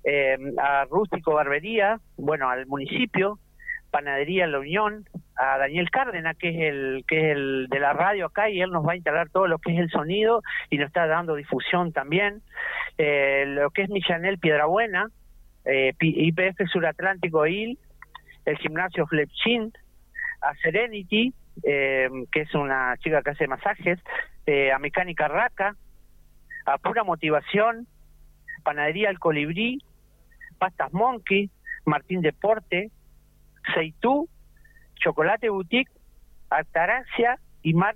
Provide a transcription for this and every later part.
a Rústico Barbería, bueno, al municipio, Panadería La Unión, a Daniel Cárdenas, que es el de la radio acá, y él nos va a instalar todo lo que es el sonido y nos está dando difusión también. Lo que es Millanel Piedrabuena, IPF Suratlántico IL, el gimnasio Flepchin, a Serenity, que es una chica que hace masajes, a Mecánica Raca, a Pura Motivación, Panadería El Colibrí, Pastas Monkey, Martín Deporte, Seitú, Chocolate Boutique, Altarancia y Mar.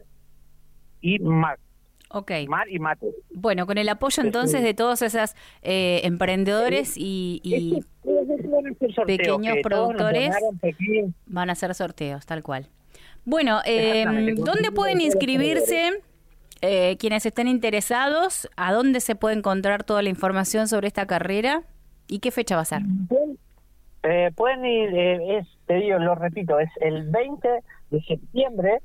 Okay. Mar y Mate. Bueno, con el apoyo entonces de todos esos emprendedores y pequeños productores van a hacer sorteos, tal cual. Bueno, ¿dónde pueden inscribirse quienes estén interesados? ¿A dónde se puede encontrar toda la información sobre esta carrera? ¿Y qué fecha va a ser? Pueden ir, te digo, lo repito, es el 20 de septiembre,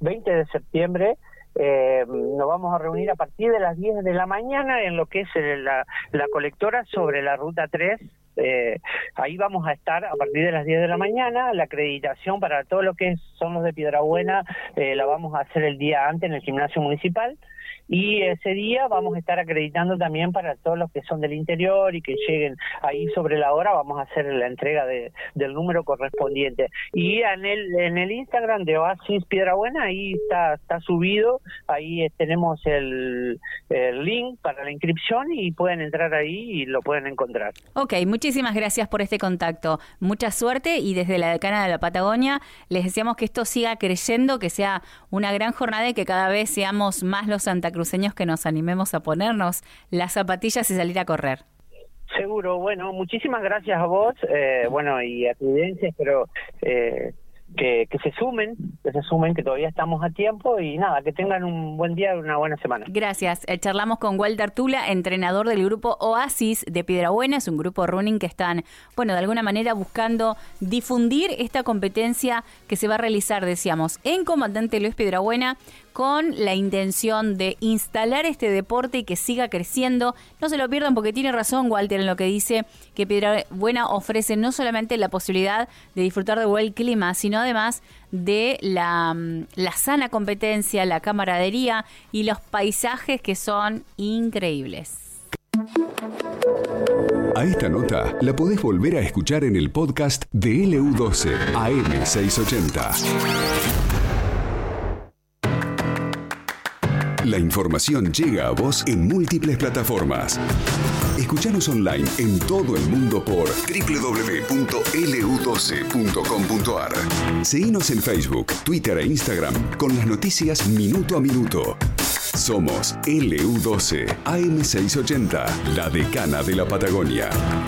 nos vamos a reunir a partir de las 10 de la mañana en lo que es la colectora sobre la Ruta 3. Ahí vamos a estar a partir de las 10 de la mañana. La acreditación para todo lo que son los de Piedrabuena la vamos a hacer el día antes en el gimnasio municipal, y ese día vamos a estar acreditando también para todos los que son del interior y que lleguen ahí sobre la hora. Vamos a hacer la entrega del número correspondiente, y en el Instagram de Oasis Piedrabuena ahí está subido, ahí tenemos el link para la inscripción y pueden entrar ahí y lo pueden encontrar. Ok, muchísimas gracias por este contacto, mucha suerte, y desde la Decana de la Patagonia les deseamos que esto siga creciendo, que sea una gran jornada y que cada vez seamos más los santacruceños que nos animemos a ponernos las zapatillas y salir a correr. Seguro. Bueno, muchísimas gracias a vos, y a Prudencia. Espero que se sumen, que todavía estamos a tiempo, y nada, que tengan un buen día y una buena semana. Gracias. Charlamos con Walter Tula, entrenador del grupo Oasis de Piedrabuena. Es un grupo running que están, de alguna manera buscando difundir esta competencia que se va a realizar, decíamos, en Comandante Luis Piedrabuena, con la intención de instalar este deporte y que siga creciendo. No se lo pierdan, porque tiene razón Walter en lo que dice, que Piedrabuena ofrece no solamente la posibilidad de disfrutar de buen clima, sino además de la sana competencia, la camaradería y los paisajes que son increíbles. A esta nota la podés volver a escuchar en el podcast de LU12 AM680. La información llega a vos en múltiples plataformas. Escuchanos online en todo el mundo por www.lu12.com.ar. Seguinos en Facebook, Twitter e Instagram con las noticias minuto a minuto. Somos LU12 AM680, la Decana de la Patagonia.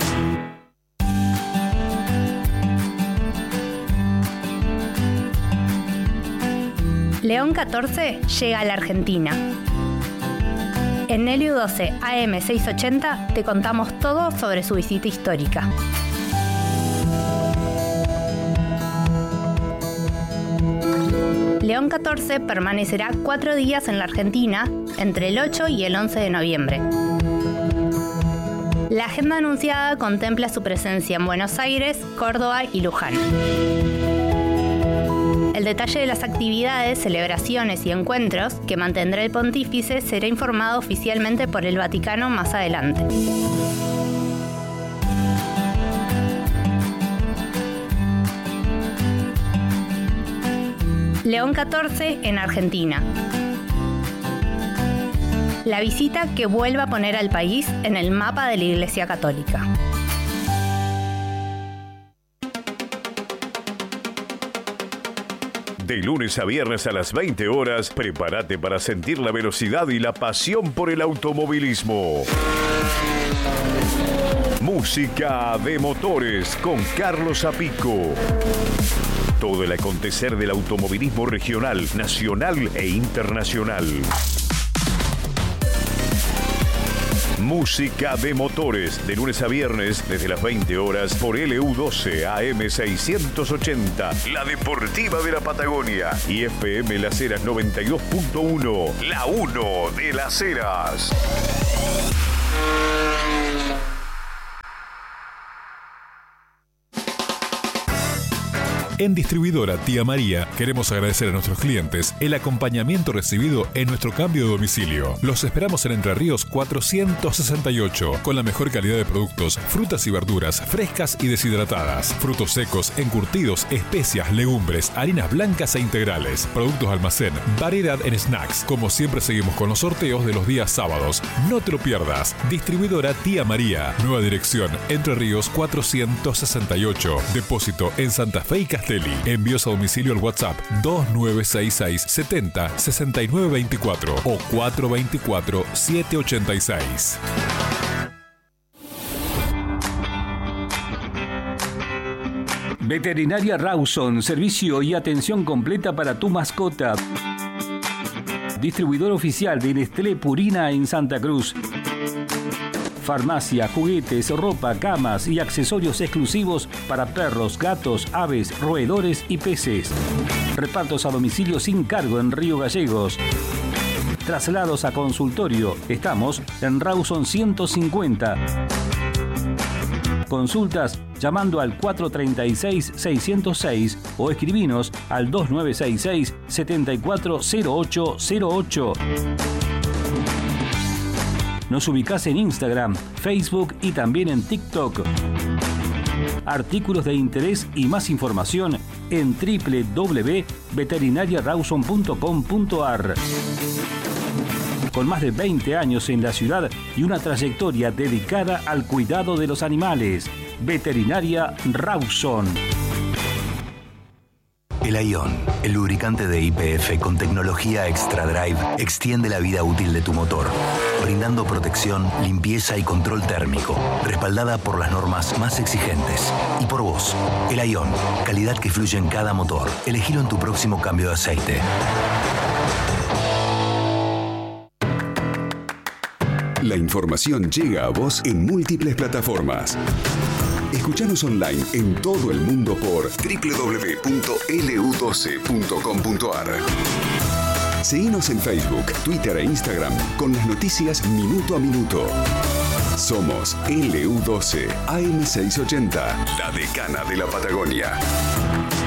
León 14 llega a la Argentina. En LU12 AM680 te contamos todo sobre su visita histórica. León 14 permanecerá 4 días en la Argentina entre el 8 y el 11 de noviembre. La agenda anunciada contempla su presencia en Buenos Aires, Córdoba y Luján. El detalle de las actividades, celebraciones y encuentros que mantendrá el pontífice será informado oficialmente por el Vaticano más adelante. León 14 en Argentina. La visita que vuelve a poner al país en el mapa de la Iglesia Católica. De lunes a viernes a las 20 horas, prepárate para sentir la velocidad y la pasión por el automovilismo. Música de motores con Carlos Apico. Todo el acontecer del automovilismo regional, nacional e internacional. Música de motores, de lunes a viernes, desde las 20 horas, por LU12 AM680, la deportiva de la Patagonia, y FM Las Heras 92.1, la 1 de Las Heras. En Distribuidora Tía María queremos agradecer a nuestros clientes el acompañamiento recibido en nuestro cambio de domicilio. Los esperamos en Entre Ríos 468 con la mejor calidad de productos, frutas y verduras frescas y deshidratadas, frutos secos, encurtidos, especias, legumbres, harinas blancas e integrales, productos de almacén, variedad en snacks. Como siempre seguimos con los sorteos de los días sábados. No te lo pierdas. Distribuidora Tía María. Nueva dirección Entre Ríos 468. Depósito en Santa Fe y Castelli. Envíos a domicilio al WhatsApp 2966 70 69 24 o 424 786. Veterinaria Rawson, servicio y atención completa para tu mascota. Distribuidor oficial de Nestlé Purina en Santa Cruz. Farmacia, juguetes, ropa, camas y accesorios exclusivos para perros, gatos, aves, roedores y peces. Repartos a domicilio sin cargo en Río Gallegos. Traslados a consultorio. Estamos en Rawson 150. Consultas llamando al 436-606 o escribinos al 2966-740808. Nos ubicás en Instagram, Facebook y también en TikTok. Artículos de interés y más información en www.veterinariarawson.com.ar. Con más de 20 años en la ciudad y una trayectoria dedicada al cuidado de los animales. Veterinaria Rawson. El Ion, el lubricante de YPF con tecnología Extra Drive, extiende la vida útil de tu motor, brindando protección, limpieza y control térmico, respaldada por las normas más exigentes. Y por vos, el Ion, calidad que fluye en cada motor. Elegilo en tu próximo cambio de aceite. La información llega a vos en múltiples plataformas. Escuchanos online en todo el mundo por www.lu12.com.ar. Seguinos en Facebook, Twitter e Instagram con las noticias minuto a minuto. Somos LU12 AM680, la decana de la Patagonia.